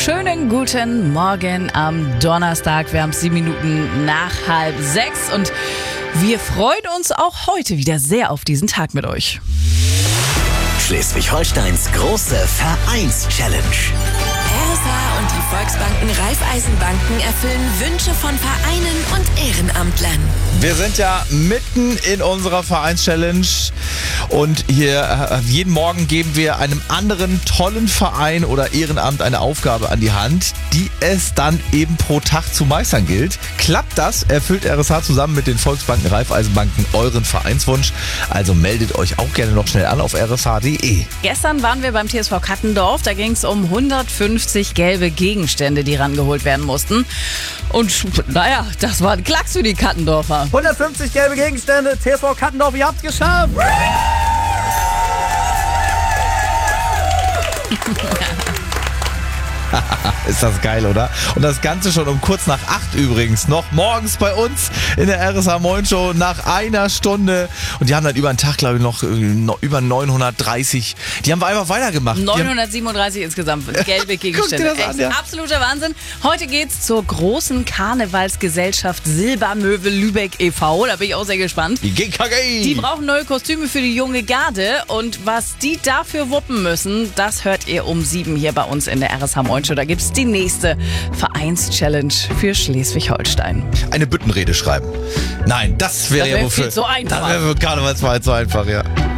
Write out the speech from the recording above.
schönen guten Morgen am Donnerstag. Wir haben 7 Minuten nach 5:30 und wir freuen uns auch heute wieder sehr auf diesen Tag mit euch. Schleswig-Holsteins große Vereins-Challenge. RSA und die Volksbanken Raiffeisenbanken erfüllen Wünsche von Vereinen und Ehrenamtlern. Wir sind ja mitten in unserer Vereins-Challenge und hier jeden Morgen geben wir einem anderen tollen Verein oder Ehrenamt eine Aufgabe an die Hand, die es dann eben pro Tag zu meistern gilt. Klappt das, erfüllt RSA zusammen mit den Volksbanken Raiffeisenbanken euren Vereinswunsch. Also meldet euch auch gerne noch schnell an auf rsh.de. Gestern waren wir beim TSV Kattendorf. Da ging es um 150 gelbe Gegenstände, die rangeholt werden mussten. Und naja, das war ein Klacks für die Kattendorfer. 150 gelbe Gegenstände, TSV Kattendorf, ihr habt's geschafft! Ist das geil, oder? Und das Ganze schon um kurz nach 8 übrigens. Noch morgens bei uns in der RSA Moin Show nach einer Stunde. Und die haben dann über den Tag, glaube ich, noch über 930. Die haben wir einfach weitergemacht. 937 insgesamt gelbe Gegenstände. Guck dir das an, ja. Absoluter Wahnsinn. Heute geht's zur großen Karnevalsgesellschaft Silbermöwe Lübeck e.V. Da bin ich auch sehr gespannt. Die GKG. Die brauchen neue Kostüme für die junge Garde. Und was die dafür wuppen müssen, das hört ihr um 7 hier bei uns in der RSA Moin Show. Da gibt's die nächste Vereins-Challenge für Schleswig-Holstein. Eine Büttenrede schreiben. Nein, das wäre ja wär wofür. viel zu einfach. Das wäre für Karnevalsverein zu einfach, ja.